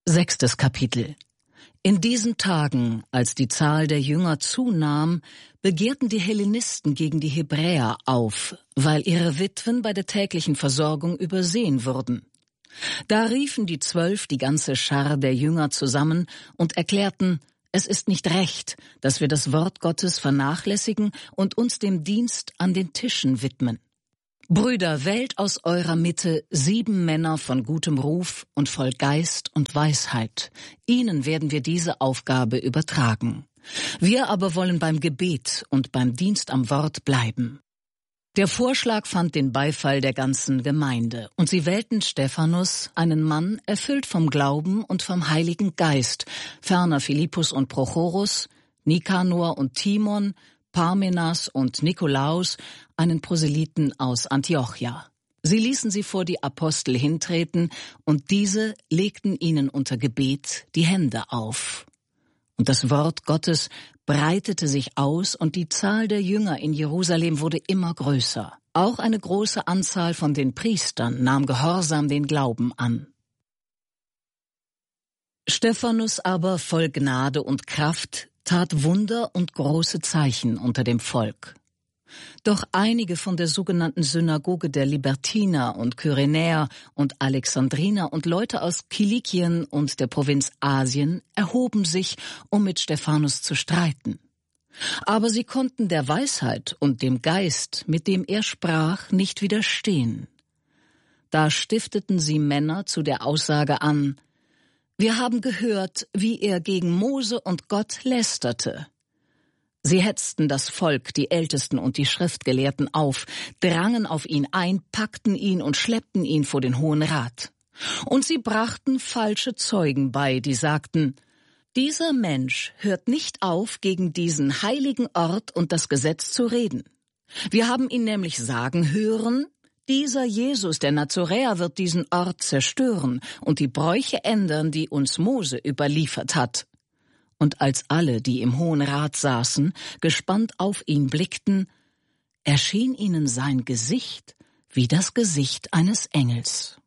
6. Kapitel. In diesen Tagen, als die Zahl der Jünger zunahm, begehrten die Hellenisten gegen die Hebräer auf, weil ihre Witwen bei der täglichen Versorgung übersehen wurden. Da riefen die 12 die ganze Schar der Jünger zusammen und erklärten: Es ist nicht recht, dass wir das Wort Gottes vernachlässigen und uns dem Dienst an den Tischen widmen. Brüder, wählt aus eurer Mitte 7 Männer von gutem Ruf und voll Geist und Weisheit. Ihnen werden wir diese Aufgabe übertragen. Wir aber wollen beim Gebet und beim Dienst am Wort bleiben. Der Vorschlag fand den Beifall der ganzen Gemeinde, und sie wählten Stephanus, einen Mann erfüllt vom Glauben und vom Heiligen Geist, ferner Philippus und Prochorus, Nikanor und Timon, Parmenas und Nikolaus, einen Proselyten aus Antiochia. Sie ließen sie vor die Apostel hintreten, und diese legten ihnen unter Gebet die Hände auf. Und das Wort Gottes breitete sich aus, und die Zahl der Jünger in Jerusalem wurde immer größer. Auch eine große Anzahl von den Priestern nahm gehorsam den Glauben an. Stephanus aber, voll Gnade und Kraft, tat Wunder und große Zeichen unter dem Volk. Doch einige von der sogenannten Synagoge der Libertiner und Kyrenäer und Alexandriner und Leute aus Kilikien und der Provinz Asien erhoben sich, um mit Stephanus zu streiten. Aber sie konnten der Weisheit und dem Geist, mit dem er sprach, nicht widerstehen. Da stifteten sie Männer zu der Aussage an: Wir haben gehört, wie er gegen Mose und Gott lästerte. Sie hetzten das Volk, die Ältesten und die Schriftgelehrten auf, drangen auf ihn ein, packten ihn und schleppten ihn vor den Hohen Rat. Und sie brachten falsche Zeugen bei, die sagten: Dieser Mensch hört nicht auf, gegen diesen heiligen Ort und das Gesetz zu reden. Wir haben ihn nämlich sagen hören: Dieser Jesus, der Nazoräer, wird diesen Ort zerstören und die Bräuche ändern, die uns Mose überliefert hat. Und als alle, die im Hohen Rat saßen, gespannt auf ihn blickten, erschien ihnen sein Gesicht wie das Gesicht eines Engels.